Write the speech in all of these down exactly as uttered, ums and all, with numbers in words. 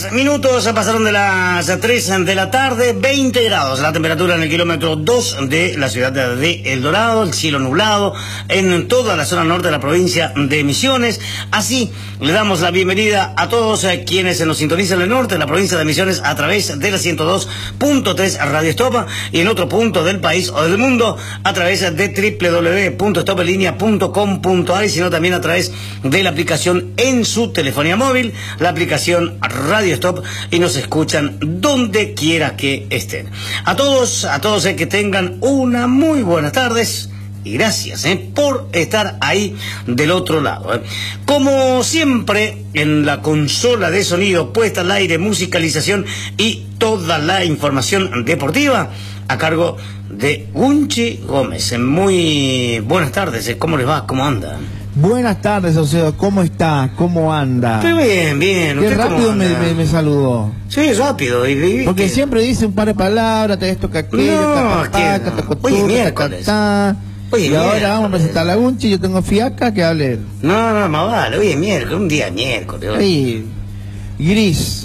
tres minutos pasaron de las tres de la tarde, veinte grados la temperatura en el kilómetro dos de la ciudad de El Dorado, el cielo nublado en toda la zona norte de la provincia de Misiones. Así le damos la bienvenida a todos quienes nos sintonizan en el norte de la provincia de Misiones a través de la ciento dos punto tres Radio Stop y en otro punto del país o del mundo a través de doble u doble u doble u punto stop en línea punto com punto a r, sino también a través de la aplicación en su telefonía móvil, la aplicación Radio Stop, y nos escuchan donde quiera que estén. A todos, a todos eh, que tengan una muy buenas tardes y gracias eh, por estar ahí del otro lado. Eh. Como siempre, en la consola de sonido, puesta al aire, musicalización y toda la información deportiva a cargo de Gunchi Gómez. Muy buenas tardes, eh. ¿Cómo les va? ¿Cómo anda? Buenas tardes, Ocedo. ¿Cómo está? ¿Cómo anda? Estoy bien, bien. Qué rápido me, me, me saludó. Sí, rápido. Y, y, Porque que... siempre dice un par de palabras, te esto, que aquello, no, ta, que ta, no. ta, ta, Hoy es ta, miércoles. ta, ta. Hoy es Y ahora miércoles. vamos a presentar la Gunchi. Yo tengo fiaca, que hable él. No, no, más vale. Hoy es miércoles, un día miércoles. Hoy. Ahí, gris.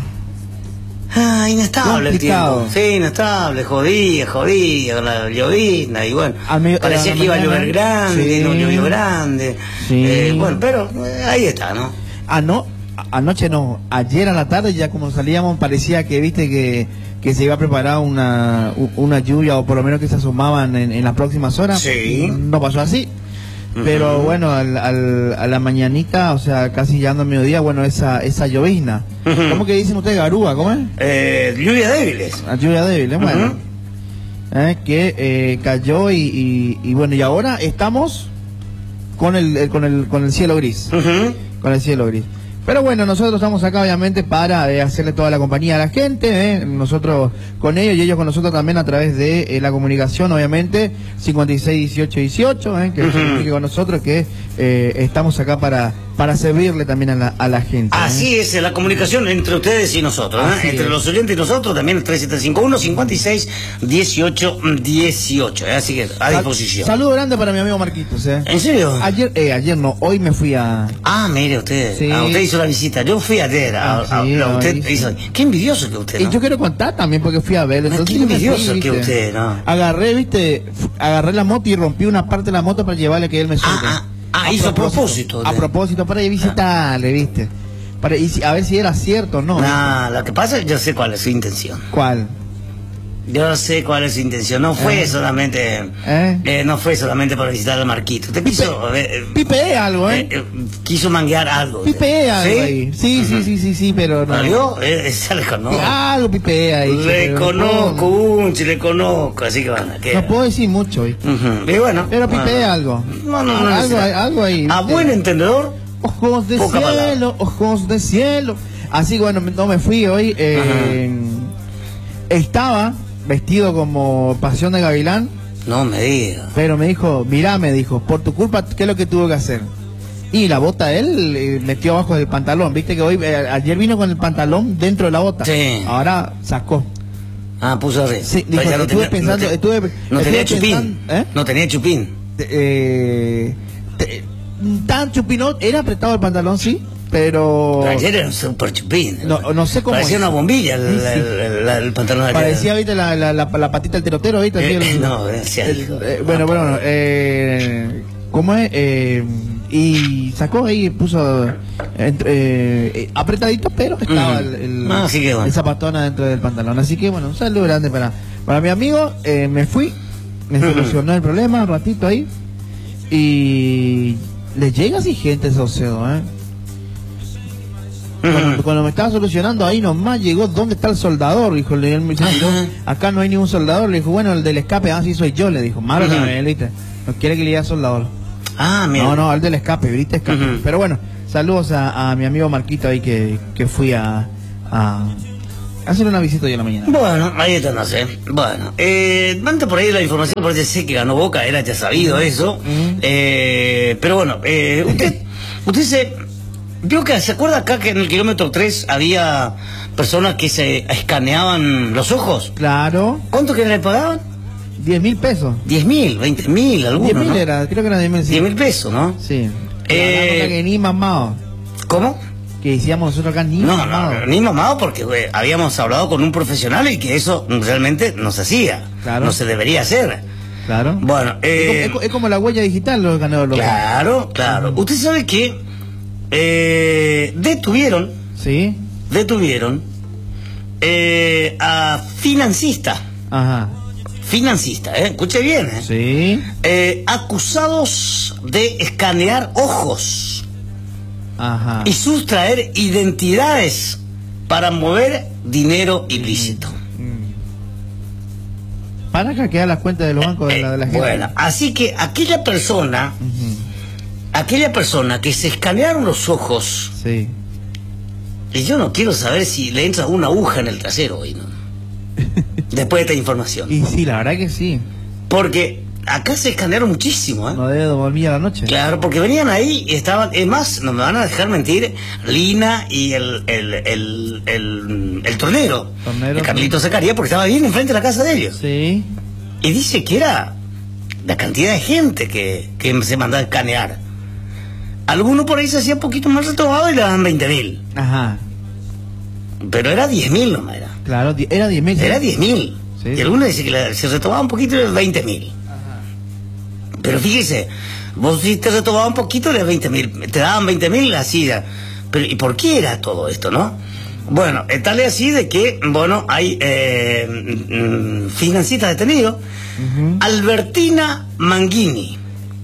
Ah, inestable el Complicado. tiempo. Sí, inestable, jodía, jodía, con la llovizna y bueno, A mi- parecía a la que iba a mañana, llover grande, sí. no llovió grande. Sí. Eh, bueno, pero eh, ahí está, ¿no? Ah, no, a- anoche no. Ayer a la tarde, ya como salíamos, parecía que, viste, que, que se iba a preparar una, u- una lluvia, o por lo menos que se asomaban en, en las próximas horas. Sí. No pasó así. Pero Ujú. bueno, al, al- a la mañanita, o sea, casi llegando al mediodía, bueno, esa esa llovizna. Ujú. ¿Cómo que dicen ustedes, garúa? ¿Cómo es? Eh, lluvias débiles. La lluvia débil, ¿eh? Bueno. Ujú. Eh, que eh, cayó y, y, y bueno, y ahora estamos con el, el- con el con el cielo gris. Ujú. Con el cielo gris. Pero bueno, nosotros estamos acá obviamente para eh, hacerle toda la compañía a la gente, eh, nosotros con ellos y ellos con nosotros también a través de eh, la comunicación, obviamente, cincuenta y seis dieciocho dieciocho, eh, que Ujú. significa con nosotros que eh, estamos acá para, para servirle también a la, a la gente. Así eh. es, la comunicación entre ustedes y nosotros, ¿eh? Así Entre es. los oyentes y nosotros, también el tres siete cinco uno, cincuenta y seis dieciocho dieciocho, ¿eh? Así que a Sal- disposición. Saludo grande para mi amigo Marquitos. Eh. ¿En serio? Ayer, eh, ayer no, hoy me fui a... Ah, mire usted, Sí. ah, usted hizo la visita, yo fui ayer, a, Ah, a- sí, a- no, usted hice. hizo, qué envidioso que usted, Y ¿no? yo quiero contar también porque fui a verlo. Ah, Entonces qué yo me envidioso fui, que ¿viste? usted, ¿no? Agarré, viste, f- agarré la moto y rompí una parte de la moto para llevarle que él me sube. ah, ah, hizo a propósito, A de- propósito, para ir a visitarle, viste. Para, y si- a ver si era cierto o no. Nah, lo que pasa es que yo sé cuál es su intención. ¿Cuál? Yo sé cuál es su intención. No fue Eh. solamente, ¿Eh? eh, no fue solamente para visitar al Marquito. Usted quiso, eh, eh, Pipeé algo, eh, ¿eh? eh, quiso manguear algo. Pipeé algo ¿Sí? ahí. Sí, sí, sí, sí, sí, pero no. ¿Yo? Eh, ya le conozco. Algo pipeé ahí. Le pero no conozco, puedo- Unchi, le conozco. Así que bueno, ¿qué? No puedo decir mucho, ¿viste? Ujú. Y bueno. Pero pipeé bueno. algo. No, no, no. Algo, no, ahí- algo ahí. A ¿viste? buen entendedor. Ojos de Poca cielo, palabra. ojos de cielo. Así que bueno, me- no me fui hoy. eh, estaba vestido como Pasión de Gavilán, No me diga. pero me dijo, mirá, me dijo, por tu culpa, ¿qué es lo que tuvo que hacer? Y la bota de él eh, metió abajo del pantalón. Viste que hoy, eh, ayer vino con el pantalón dentro de la bota. Sí. Ahora sacó. Ah, puso arriba. Sí, Pero dijo, ya no estuve tenía- pensando, no te- estuve, No estuve tenía chupín. pensando, ¿eh? No tenía chupín. Eh, te- tan chupinón, era apretado el pantalón, sí, pero... Pero ayer era un super chupín. No, no sé cómo Parecía es. una bombilla el, Sí, sí. el- el- el pantalón de ayer. Parecía, viste, la, la, la, la patita del terotero, viste. Así, Eh, el- no, decía el- hijo. eh, bueno, bueno, eh, ¿cómo es? Eh, y sacó ahí, puso entre- eh, apretadito, pero estaba Ujú. el, el, Ah, así que bueno. el zapatona dentro del pantalón. Así que bueno, un saludo grande para, para mi amigo. Eh, me fui, me Ujú. solucionó el problema un ratito ahí. Y le llega así gente ese Ocedo, ¿eh? Cuando, Ujú. cuando me estaba solucionando ahí nomás llegó, ¿dónde está el soldador? Dijo, él me dice, Ajá. acá no hay ningún soldador. Le dijo, bueno, el del escape, ah, sí soy yo, le dijo, malo Ujú. también, ¿viste? No quiere que le diga soldador. Ah, mira. No, no, al del escape, ¿viste? Escape. Ujú. Pero bueno, saludos a, a mi amigo Marquito ahí que, que fui a, a hacer una visita hoy en la mañana. Bueno, ahí está, no sé. Bueno, eh, manda por ahí la información, porque sé que ganó Boca, era ya sabido eso. Ujú. Eh, pero bueno, eh, usted, usted se... Creo que se acuerda acá que en el kilómetro tres había personas que se escaneaban los ojos. Claro, ¿Cuánto que le pagaban? diez mil pesos. Diez mil, veinte mil, algunos, diez mil ¿no? era, creo que era diez mil. Diez mil pesos, ¿no? Sí. Eh, La nota que ni mamado. ¿Cómo? que decíamos nosotros acá, ni no, mamado. No, ni mamado porque güey, habíamos hablado con un profesional y que eso realmente no se hacía, claro. No se debería hacer. Claro. Bueno, eh, es, como, es como la huella digital los ganadores. Claro, claro. Uh-huh. Usted sabe que eh, detuvieron, sí, detuvieron eh, a financista. Ajá. Financista, ¿eh? Escuche bien, ¿eh? Sí. Eh, acusados de escanear ojos. Ajá. Y sustraer identidades para mover dinero ilícito. Mm. Para hackear las cuentas de los bancos de la, de la gente. Bueno, así que aquella persona, uh-huh. aquella persona que se escanearon los ojos, sí. Y yo no quiero saber si le entra una aguja en el trasero hoy, ¿no? Después de esta información. Y sí, la verdad que sí. Porque acá se escanearon muchísimo, ¿eh? No debe dormir a la noche. Claro, porque venían ahí y estaban... Es más, no me van a dejar mentir, Lina y el el, el, el, el tornero, tornero, el Carlito sí. Zacarías, porque estaba bien enfrente de la casa de ellos. Sí. Y dice que era la cantidad de gente que, que se mandaba a escanear. Algunos por ahí se hacía un poquito más retobado y le daban veinte mil. Ajá. Pero era diez mil nomás era. Claro, era diez mil. Era diez mil. Sí, y sí. Algunos dicen que la, se retobaba un poquito y le veinte mil. Pero fíjese, vos si te retobaba un poquito, le veinte mil, te daban veinte mil, así era. Pero ¿y por qué era todo esto, no? Bueno, tal es así de que, bueno, hay eh, mm, financistas detenidos. Uh-huh. Albertina Manghini.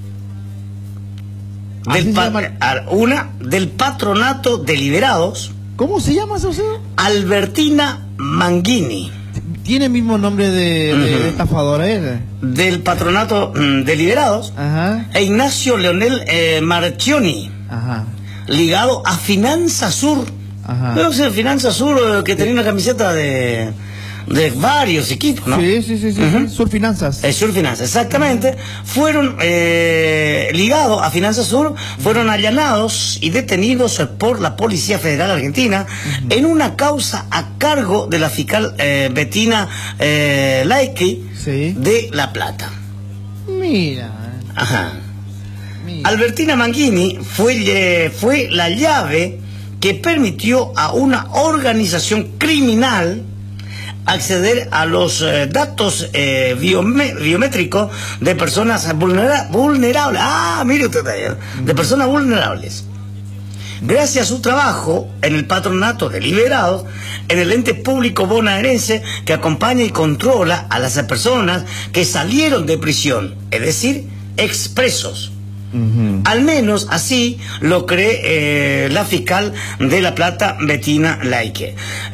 Del pa- una del Patronato de Liberados. ¿Cómo se llama eso? Albertina Manghini. ¿Tiene el mismo nombre de, uh-huh. de, de estafadora? ¿eh? Del Patronato mm, de Liberados. Ajá. E Ignacio Leonel eh, Marchioni. Ajá. Ligado a Finanza Sur. Ajá. Creo que es Finanza Sur, que tenía una camiseta de, de varios equipos, ¿no? Sí, sí, sí, sí. Uh-huh. Sur Finanzas. Eh, Sur Finanzas, exactamente. Uh-huh. Fueron eh, ligados a Finanza Sur, fueron allanados y detenidos por la Policía Federal Argentina uh-huh. en una causa a cargo de la fiscal eh, Bettina eh, Laiki sí. de La Plata. Mira. Ajá. Mira. Albertina Manghini fue, eh, fue la llave que permitió a una organización criminal acceder a los eh, datos eh, biome- biométricos de personas vulnera- vulnerables. Ah, mire usted ahí, de personas vulnerables. Gracias a su trabajo en el Patronato de Liberados, en el ente público bonaerense que acompaña y controla a las personas que salieron de prisión, es decir, expresos. Uh-huh. Al menos así lo cree eh, la fiscal de La Plata, Bettina Laiki,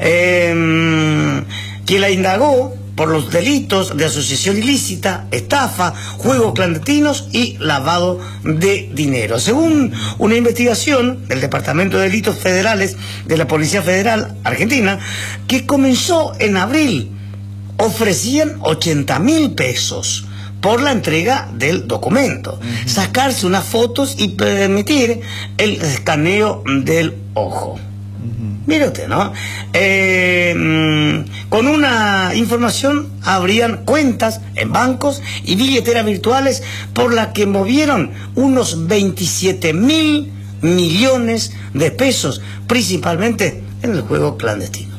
eh, quien la indagó por los delitos de asociación ilícita, estafa, juegos clandestinos y lavado de dinero. Según una investigación del Departamento de Delitos Federales de la Policía Federal Argentina, que comenzó en abril, ofrecían ochenta mil pesos por la entrega del documento, uh-huh. sacarse unas fotos y permitir el escaneo del ojo. Uh-huh. Mire usted, ¿no? Eh, con una información abrían cuentas en bancos y billeteras virtuales por la que movieron unos veintisiete mil millones de pesos, principalmente en el juego clandestino.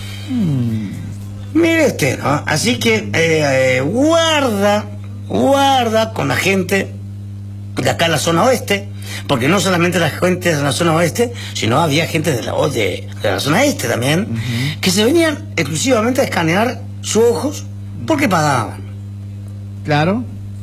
Uh-huh. Mire usted, ¿no? Así que eh, guarda... Guarda con la gente de acá en la zona oeste, porque no solamente la gente de la zona oeste, sino había gente de la, de, de la zona este también, uh-huh. que se venían exclusivamente a escanear sus ojos porque pagaban. Claro.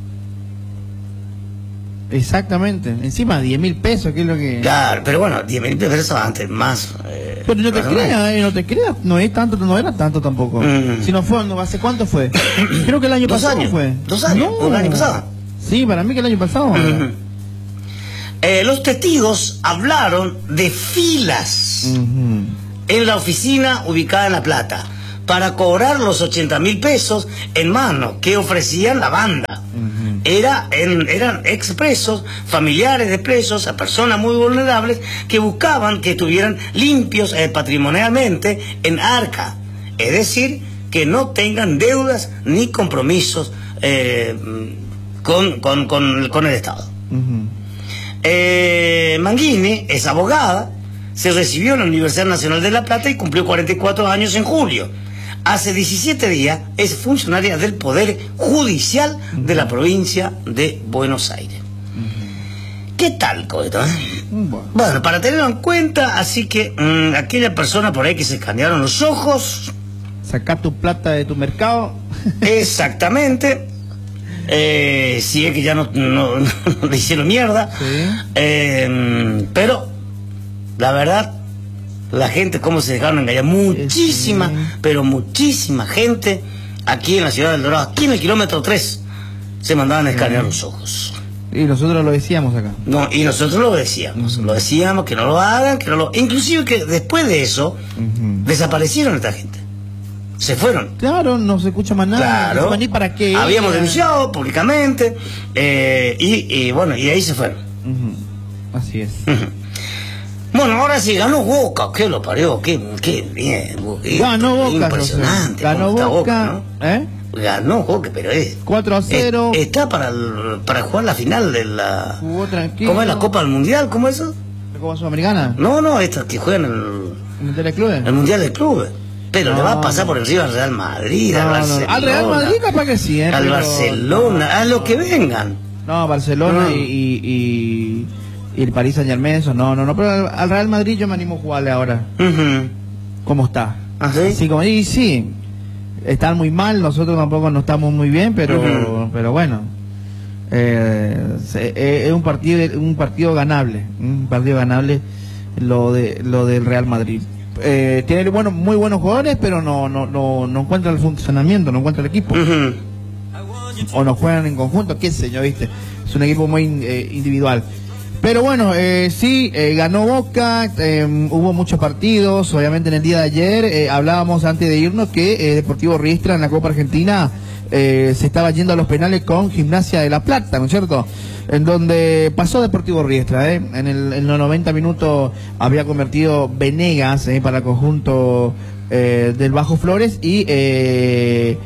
Exactamente. Encima diez mil pesos, que es lo que... Claro, pero bueno, diez mil pesos antes, más... Eh, pero no te creas, eh, no te creas, no es tanto, no era tanto tampoco. Mm. Si no fue, no, ¿hace cuánto fue? Creo que el año Dos pasado años. fue. Dos años, no. el año pasado. Sí, para mí que el año pasado. Mm. Eh, los testigos hablaron de filas uh-huh. en la oficina ubicada en La Plata para cobrar los ochenta mil pesos en mano que ofrecían la banda. Uh-huh. Era en, eran expresos, familiares de presos, a personas muy vulnerables que buscaban que estuvieran limpios eh, patrimonialmente en arca, es decir, que no tengan deudas ni compromisos eh, con, con, con, con el Estado. Uh-huh. eh, Manghini es abogada, se recibió en la Universidad Nacional de La Plata y cumplió cuarenta y cuatro años en julio. Hace diecisiete días es funcionaria del Poder Judicial de la provincia de Buenos Aires. ¿Qué tal, Coito? Eh? Bueno. bueno, para tenerlo en cuenta, así que mmm, aquella persona por ahí que se escanearon los ojos... Sacar tu plata de tu mercado. Exactamente. Eh, si es que ya no, no, no, no le hicieron mierda. Sí. Eh, pero, la verdad, la gente, cómo se dejaron engañar. Muchísima, sí. pero muchísima gente aquí en la ciudad del Dorado, aquí en el kilómetro tres, se mandaban a escanear sí. los ojos. Y nosotros lo decíamos acá. No, y nosotros lo decíamos. Uh-huh. Lo decíamos, que no lo hagan, que no lo... Inclusive que después de eso, uh-huh. desaparecieron esta gente. Se fueron. Claro, no se escucha más nada. Claro. ¿Ni para qué? Habíamos denunciado públicamente. Eh, y, y bueno, y ahí se fueron. Uh-huh. Así es. Uh-huh. Bueno, ahora sí, ganó Boca. ¿Qué lo parió? Qué, qué bien. Ganó Boca. Impresionante. Ganó Boca. Boca, ¿no? ¿Eh? Ganó Boca, pero es... cuatro a cero. Es, está para, el, para jugar la final de la... Jugó tranquilo. ¿Cómo es la Copa del Mundial? ¿Cómo es eso? ¿La Copa Sudamericana? No, no, esta que juegan el... ¿El Mundial de Clubes? El Mundial de Clubes. Pero no, le va a pasar por encima al Real Madrid, no, al Barcelona. No, al Real Madrid capaz que sí, ¿eh? Al pero... Barcelona, a lo que vengan. No, Barcelona no. Y, y, y el Paris Saint Germain, eso, no, no, no, pero al Real Madrid yo me animo a jugarle ahora. Uh-huh. ¿Cómo está? ¿Ah, sí? Sí, como, y sí, están muy mal, nosotros tampoco no estamos muy bien, pero, uh-huh. pero bueno, eh, es un partido, un partido ganable, un partido ganable lo de lo del Real Madrid. Eh, tiene bueno, muy buenos jugadores, pero no, no, no, no encuentra el funcionamiento, no encuentra el equipo. Uh-huh. O no juegan en conjunto, qué sé yo, viste. Es un equipo muy eh, individual. Pero bueno, eh, sí, eh, ganó Boca, eh, hubo muchos partidos, obviamente en el día de ayer, eh, hablábamos antes de irnos que eh, Deportivo Riestra en la Copa Argentina eh, se estaba yendo a los penales con Gimnasia de La Plata, ¿no es cierto? En donde pasó Deportivo Riestra, ¿eh? En, el, en los noventa minutos había convertido Venegas eh, para el conjunto eh, del Bajo Flores y eh,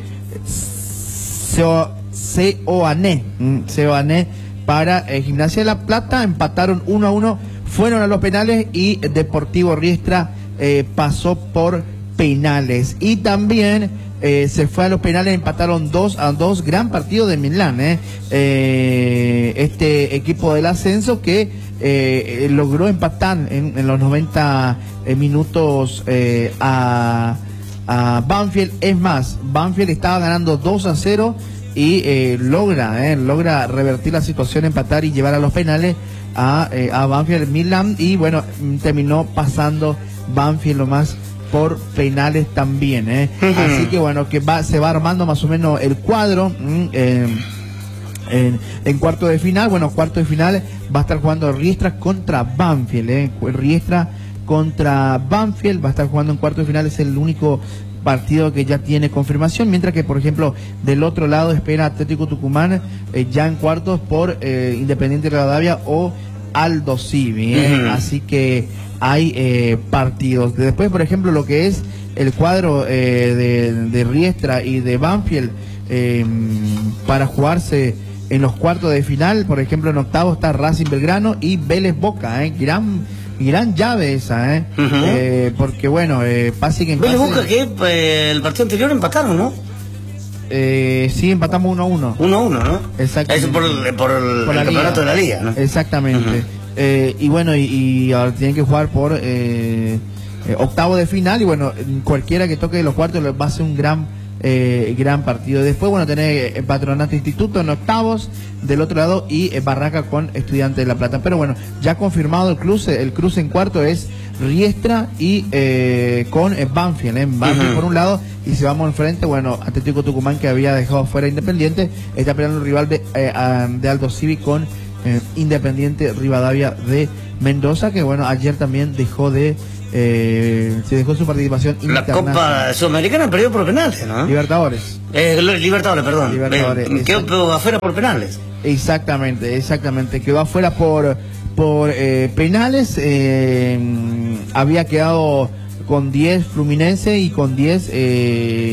Seoane, Seoane para eh, Gimnasia de La Plata, empataron uno a uno, fueron a los penales y Deportivo Riestra eh, pasó por penales. Y también eh, se fue a los penales, empataron dos a dos, gran partido de Milán, eh. Eh, este equipo del ascenso que eh, logró empatar en, en los noventa eh, minutos eh, a, a Banfield. Es más, Banfield estaba ganando dos a cero y eh, logra eh, logra revertir la situación, empatar y llevar a los penales a, eh, a Banfield Milán, y bueno, terminó pasando Banfield lo más por penales también, eh. Uh-huh. Así que bueno, que va, se va armando más o menos el cuadro mm, eh, en, en cuarto de final. Bueno, cuarto de final va a estar jugando Riestra contra Banfield, eh. Riestra contra Banfield va a estar jugando en cuarto de final, es el único partido que ya tiene confirmación, mientras que por ejemplo del otro lado espera Atlético Tucumán eh, ya en cuartos por eh, Independiente Rivadavia o Aldo Civi, eh. Uh-huh. Así que hay eh, partidos. Después, por ejemplo, lo que es el cuadro eh, de, de Riestra y de Banfield eh, para jugarse en los cuartos de final, por ejemplo en octavo está Racing Belgrano y Vélez Boca, eh. gran gran llave esa, eh, uh-huh. eh porque bueno, eh, pase que Vélez Boca que eh, el partido anterior empataron, ¿no? Eh, sí, empatamos uno a uno. uno a uno, ¿no? Exactamente. Eso por el, por el, por el campeonato liga. de la liga, ¿no? Exactamente. Uh-huh. eh, y bueno, y, y ahora tienen que jugar por eh, eh, octavo de final, y bueno, cualquiera que toque los cuartos va a ser un gran eh, gran partido. Después, bueno, tenés eh, Patronato Instituto en octavos del otro lado y eh, Barraca con Estudiantes de La Plata. Pero bueno, ya confirmado el cruce, el cruce en cuarto es Riestra y eh, con eh, Banfield, eh, Banfield uh-huh. por un lado, y si vamos enfrente, bueno, Atlético Tucumán, que había dejado fuera Independiente, está peleando el rival de, eh, de Aldo Civi con eh, Independiente Rivadavia de Mendoza, que bueno, ayer también dejó de Eh, se dejó su participación la Copa Sudamericana perdió por penales, ¿no? Libertadores. Eh, Libertadores, perdón. Libertadores, eh, quedó afuera por penales. Exactamente, exactamente. Quedó afuera por por eh, penales. Eh, había quedado con diez Fluminense y con diez eh,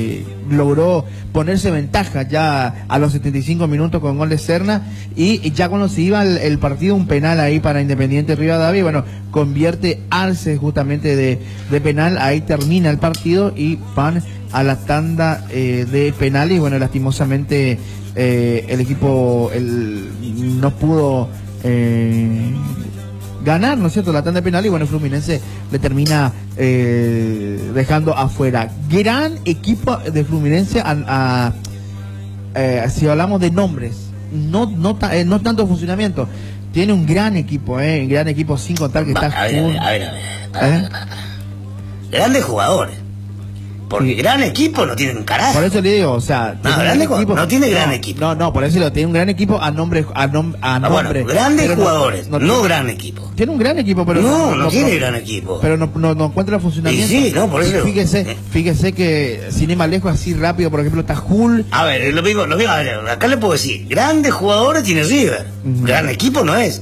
logró ponerse ventaja ya a los setenta y cinco minutos con gol de Serna, y, y ya cuando se iba el, el partido, un penal ahí para Independiente Rivadavia, y bueno, convierte Arce justamente de, de penal, ahí termina el partido y van a la tanda eh, de penales, y bueno, lastimosamente eh, el equipo el, no pudo eh, ganar, ¿no es cierto?, la tanda de penales, y bueno, Fluminense le termina eh, dejando afuera. Gran equipo de Fluminense, a, a, eh, si hablamos de nombres, no, no, ta, eh, no tanto funcionamiento, tiene un gran equipo, eh, un gran equipo, sin contar que Va, está... a ver, full, a ver, a ver, a ver, ¿eh? Grandes jugadores. Porque sí. Gran equipo no tiene un carajo. Por eso le digo, o sea, no, gran equipo, no tiene gran equipo. No, no, por eso lo tiene un gran equipo a nombre, a, nom, a no, nombre. Bueno, grandes jugadores, no, no, no gran equipo. Tiene un gran equipo, pero no, no, no tiene no, gran equipo. Pero no, no, no encuentra funcionamiento. Y sí, no, por eso. Fíjese, fíjese que sin ir más lejos, así rápido, por ejemplo, está Hull. A ver, lo mismo, lo mismo, a ver, acá le puedo decir, grandes jugadores tiene River, uh-huh. Gran equipo no es.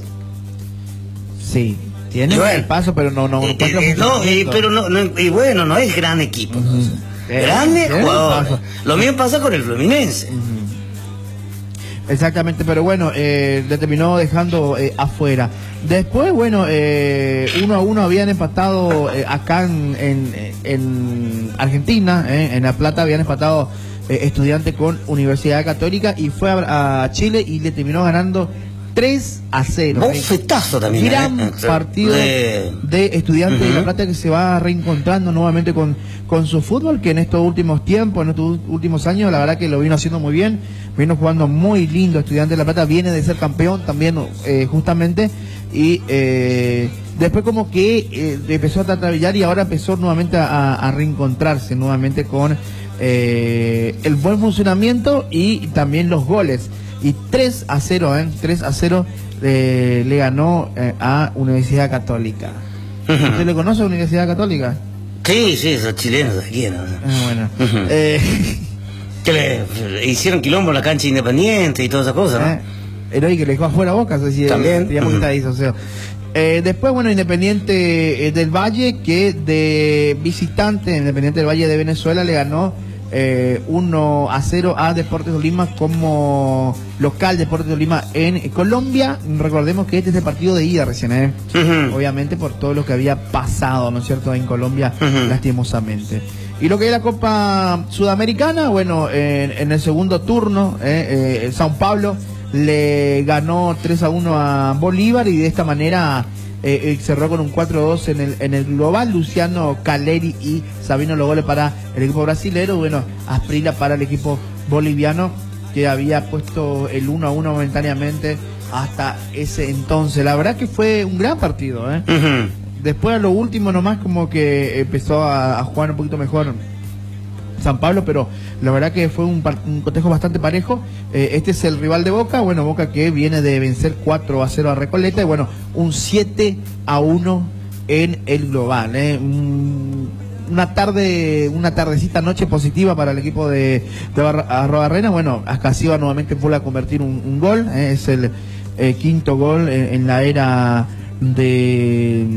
Sí. Tiene bueno, el paso, pero no, no, no, eh, eh, no y, pero no, no, y bueno, no es gran equipo. Uh-huh. Grandes eh, jugadores. Lo mismo pasa con el Fluminense. Uh-huh. Exactamente, pero bueno, eh, le terminó dejando eh, afuera. Después, bueno, eh, uno a uno habían empatado eh, acá en, en, en Argentina, eh, en La Plata habían empatado eh, Estudiante con Universidad Católica, y fue a, a Chile y le terminó ganando tres a cero. Bofetazo también. Gran eh, partido de, de Estudiantes uh-huh. de La Plata, que se va reencontrando nuevamente con, con su fútbol, que en estos últimos tiempos, en estos últimos años, la verdad que lo vino haciendo muy bien, vino jugando muy lindo. Estudiantes de La Plata viene de ser campeón también, eh, justamente, y eh, después como que eh, empezó a tratar y ahora empezó nuevamente a, a reencontrarse nuevamente con eh, el buen funcionamiento y también los goles. Y tres a cero, ¿eh? tres a cero eh, le ganó eh, a Universidad Católica. Uh-huh. ¿Usted le conoce a Universidad Católica? Sí, sí, esos chilenos de aquí, ¿no? Ah, bueno. Uh-huh. eh... Que le hicieron quilombo en la cancha Independiente y todas esas cosas, ¿no? Eh, el hoy que le dejó afuera Boca, o sea, también. Digamos uh-huh. que está ahí, o sea. Eh, después, bueno, Independiente eh, del Valle, que de visitante, Independiente del Valle de Venezuela, le ganó Eh, uno a cero a Deportes Tolima como local Deportes Tolima en Colombia. Recordemos que este es el partido de ida recién, ¿eh? Uh-huh. Obviamente por todo lo que había pasado, ¿no es cierto?, en Colombia, uh-huh. lastimosamente. Y lo que es la Copa Sudamericana, bueno, en, en el segundo turno, eh, eh, São Paulo le ganó tres a uno a Bolívar, y de esta manera Eh, eh, cerró con un cuatro a dos en el, en el global. Luciano Caleri y Sabino los goles para el equipo brasilero. Bueno, Asprila para el equipo boliviano, que había puesto el uno a uno momentáneamente hasta ese entonces. La verdad que fue un gran partido, ¿eh? Uh-huh. Después a lo último nomás como que empezó a, a jugar un poquito mejor San Pablo, pero la verdad que fue un, un cotejo bastante parejo. Eh, este es el rival de Boca, bueno, Boca que viene de vencer cuatro a cero a Recoleta, y bueno, un siete a uno en el global, ¿eh? Un, una tarde, una tardecita, noche positiva para el equipo de, de Arrobarrena. Bueno, Ascasiba nuevamente vuelve a convertir un, un gol, ¿eh? Es el eh, quinto gol en, en la era de,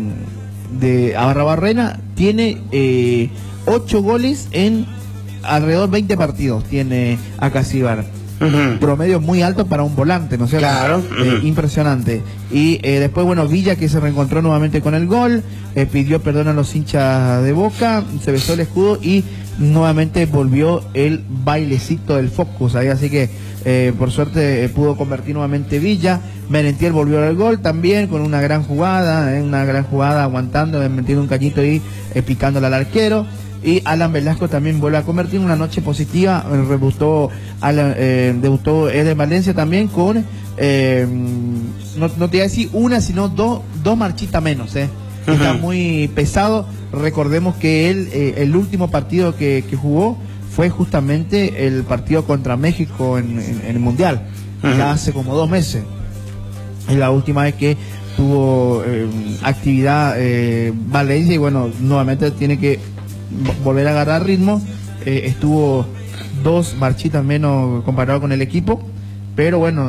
de Arrobarrena. Tiene eh, ocho goles en alrededor de veinte partidos tiene Acasíbar. Uh-huh. Promedio muy alto para un volante, ¿no es cierto? Claro. Uh-huh. eh, impresionante. Y eh, después, bueno, Villa, que se reencontró nuevamente con el gol, eh, pidió perdón a los hinchas de Boca, se besó el escudo y nuevamente volvió el bailecito del Focus ahí, así que eh, por suerte eh, pudo convertir nuevamente Villa. Merentiel volvió al gol también con una gran jugada, eh, una gran jugada aguantando, eh, metiendo un cañito ahí, eh, picándole al arquero. Y Alan Velasco también vuelve a convertir una noche positiva. Debutó Alan, eh, debutó Eder Valencia también con eh, no, no te voy a decir una sino dos dos marchitas menos, eh. Uh-huh. Está muy pesado. Recordemos que él eh, el último partido que, que jugó fue justamente el partido contra México en, en, en el Mundial. Uh-huh. Ya hace como dos meses es la última vez que tuvo eh, actividad eh, Valencia, y bueno, nuevamente tiene que volver a agarrar ritmo. Eh, estuvo dos marchitas menos comparado con el equipo, pero bueno.